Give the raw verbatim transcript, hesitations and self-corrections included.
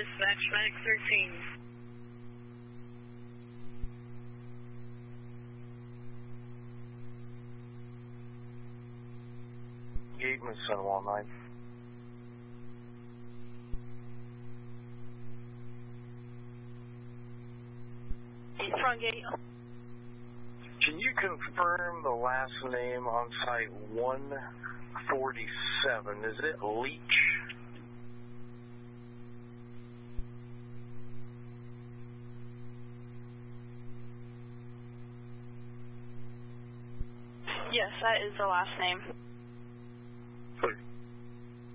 Dispatch, Medic thirteen. Gateman, Sunwall nine. Front gate. Can you confirm the last name on site one forty-seven? Is it Leach? Yes, that is the last name.